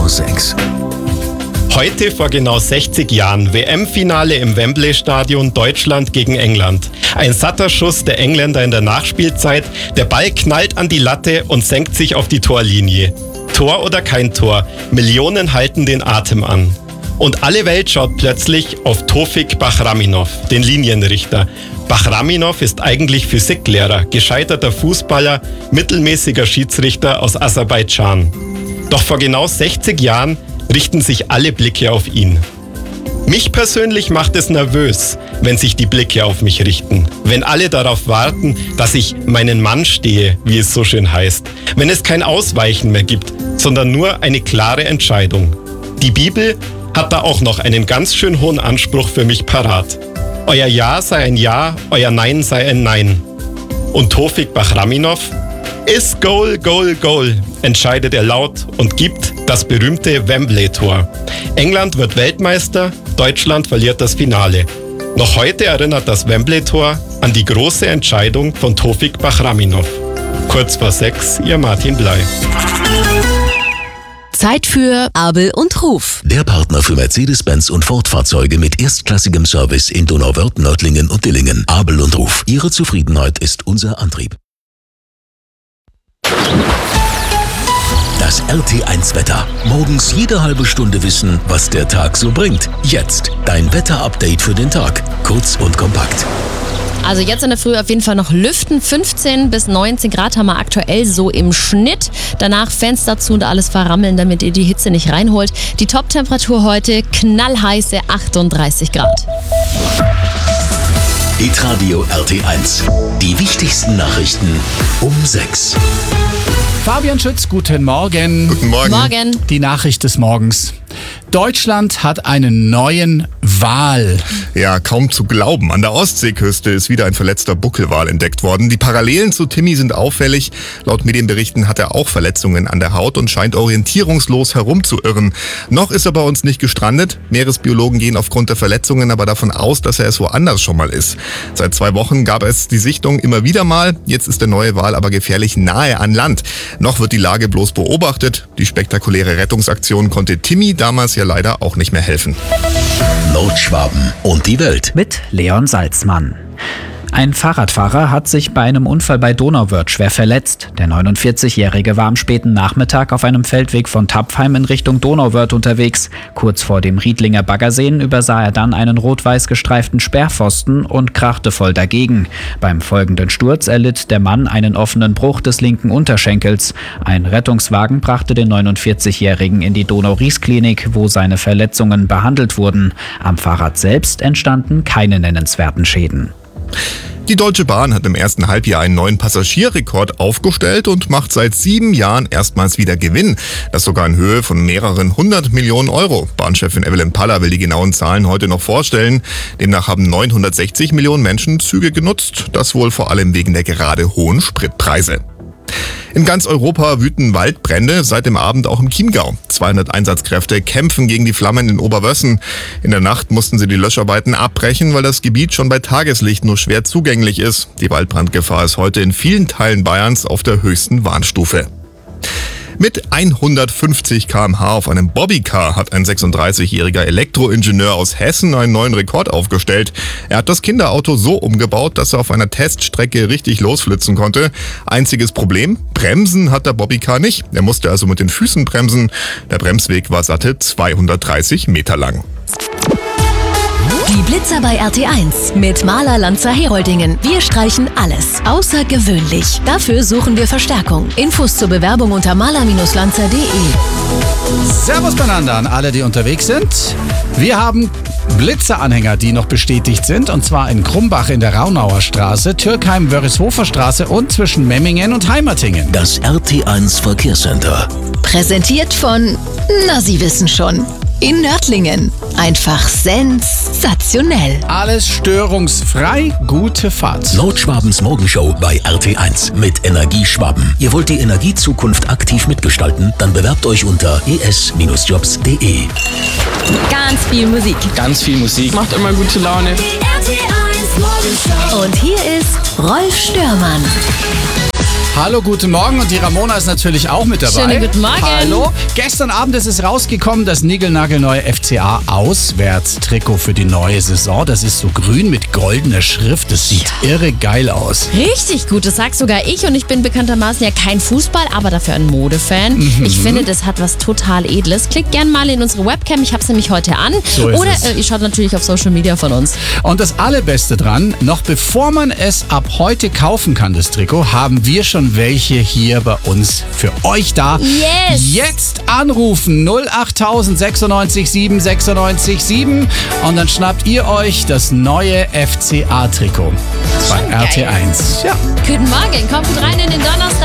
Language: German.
6. Heute vor genau 60 Jahren WM-Finale im Wembley-Stadion, Deutschland gegen England. Ein satter Schuss der Engländer in der Nachspielzeit. Der Ball knallt an die Latte und senkt sich auf die Torlinie. Tor oder kein Tor, Millionen halten den Atem an. Und alle Welt schaut plötzlich auf Tofik Bahraminov, den Linienrichter. Bahraminov ist eigentlich Physiklehrer, gescheiterter Fußballer, mittelmäßiger Schiedsrichter aus Aserbaidschan. Doch vor genau 60 Jahren richten sich alle Blicke auf ihn. Mich persönlich macht es nervös, wenn sich die Blicke auf mich richten. Wenn alle darauf warten, dass ich meinen Mann stehe, wie es so schön heißt. Wenn es kein Ausweichen mehr gibt, sondern nur eine klare Entscheidung. Die Bibel hat da auch noch einen ganz schön hohen Anspruch für mich parat. Euer Ja sei ein Ja, euer Nein sei ein Nein. Und Tofik Bahraminov? Ist Goal, Goal, Goal, entscheidet er laut und gibt das berühmte Wembley-Tor. England wird Weltmeister, Deutschland verliert das Finale. Noch heute erinnert das Wembley-Tor an die große Entscheidung von Tofik Bahraminov. Kurz vor 6, ihr Martin Bley. Zeit für Abel und Ruf. Der Partner für Mercedes-Benz und Ford-Fahrzeuge mit erstklassigem Service in Donauwörth, Nördlingen und Dillingen. Abel und Ruf. Ihre Zufriedenheit ist unser Antrieb. Das RT1-Wetter. Morgens jede halbe Stunde wissen, was der Tag so bringt. Jetzt dein Wetter-Update für den Tag. Kurz und kompakt. Also jetzt in der Früh auf jeden Fall noch lüften. 15 bis 19 Grad haben wir aktuell so im Schnitt. Danach Fenster zu und alles verrammeln, damit ihr die Hitze nicht reinholt. Die Top-Temperatur heute knallheiße 38 Grad. Hitradio RT1. Die wichtigsten Nachrichten um 6. Fabian Schütz, guten Morgen. Guten Morgen. Morgen. Die Nachricht des Morgens. Deutschland hat einen neuen Wal. Ja, kaum zu glauben. An der Ostseeküste ist wieder ein verletzter Buckelwal entdeckt worden. Die Parallelen zu Timmy sind auffällig. Laut Medienberichten hat er auch Verletzungen an der Haut und scheint orientierungslos herumzuirren. Noch ist er bei uns nicht gestrandet. Meeresbiologen gehen aufgrund der Verletzungen aber davon aus, dass er es woanders schon mal ist. Seit 2 Wochen gab es die Sichtung immer wieder mal. Jetzt ist der neue Wal aber gefährlich nahe an Land. Noch wird die Lage bloß beobachtet. Die spektakuläre Rettungsaktion konnte Timmy damals ja leider auch nicht mehr helfen. Nordschwaben und die Welt. Mit Leon Salzmann. Ein Fahrradfahrer hat sich bei einem Unfall bei Donauwörth schwer verletzt. Der 49-Jährige war am späten Nachmittag auf einem Feldweg von Tapfheim in Richtung Donauwörth unterwegs. Kurz vor dem Riedlinger Baggerseen übersah er dann einen rot-weiß gestreiften Sperrpfosten und krachte voll dagegen. Beim folgenden Sturz erlitt der Mann einen offenen Bruch des linken Unterschenkels. Ein Rettungswagen brachte den 49-Jährigen in die Donau-Ries-Klinik, wo seine Verletzungen behandelt wurden. Am Fahrrad selbst entstanden keine nennenswerten Schäden. Die Deutsche Bahn hat im ersten Halbjahr einen neuen Passagierrekord aufgestellt und macht seit 7 Jahren erstmals wieder Gewinn. Das sogar in Höhe von mehreren 100 Millionen Euro. Bahnchefin Evelyn Paller will die genauen Zahlen heute noch vorstellen. Demnach haben 960 Millionen Menschen Züge genutzt. Das wohl vor allem wegen der gerade hohen Spritpreise. In ganz Europa wüten Waldbrände, seit dem Abend auch im Chiemgau. 200 Einsatzkräfte kämpfen gegen die Flammen in Oberwössen. In der Nacht mussten sie die Löscharbeiten abbrechen, weil das Gebiet schon bei Tageslicht nur schwer zugänglich ist. Die Waldbrandgefahr ist heute in vielen Teilen Bayerns auf der höchsten Warnstufe. Mit 150 km/h auf einem Bobbycar hat ein 36-jähriger Elektroingenieur aus Hessen einen neuen Rekord aufgestellt. Er hat das Kinderauto so umgebaut, dass er auf einer Teststrecke richtig losflitzen konnte. Einziges Problem: Bremsen hat der Bobbycar nicht. Er musste also mit den Füßen bremsen. Der Bremsweg war satte 230 Meter lang. Die Blitzer bei RT1 mit Maler Lanzer Heroldingen. Wir streichen alles außergewöhnlich. Dafür suchen wir Verstärkung. Infos zur Bewerbung unter maler-lanzer.de. Servus beieinander an alle, die unterwegs sind. Wir haben Blitzeranhänger, die noch bestätigt sind, und zwar in Krumbach in der Raunauer Straße, Türkheim-Wörishofer Straße und zwischen Memmingen und Heimertingen. Das RT1 Verkehrscenter. Präsentiert von, na, Sie wissen schon, in Nördlingen. Einfach sensationell. Alles störungsfrei, gute Fahrt. Nordschwabens Morgenshow bei RT1 mit Energieschwaben. Ihr wollt die Energiezukunft aktiv mitgestalten? Dann bewerbt euch unter es-jobs.de. Ganz viel Musik. Ganz viel Musik. Macht immer gute Laune. Und hier ist Rolf Störmann. Hallo, guten Morgen. Und die Ramona ist natürlich auch mit dabei. Schönen guten Morgen. Hallo. Gestern Abend ist es rausgekommen, das niegelnagelneue FCA-Auswärtstrikot für die neue Saison. Das ist so grün mit goldener Schrift. Das sieht irre geil aus. Richtig gut, das sagt sogar ich und ich bin bekanntermaßen ja kein Fußball, aber dafür ein Modefan. Ich finde, das hat was total Edles. Klickt gerne mal in unsere Webcam, ich habe es nämlich heute an. So ist Oder es. ihr schaut natürlich auf Social Media von uns. Und das Allerbeste dran, noch bevor man es ab heute kaufen kann, das Trikot, haben wir schon welche hier bei uns für euch da. Yes! Jetzt anrufen 08000 96 7 96 7 und dann schnappt ihr euch das neue FCA-Trikot bei Schon geil. RT1. Ja. Guten Morgen, kommt gut rein in den Donnerstag.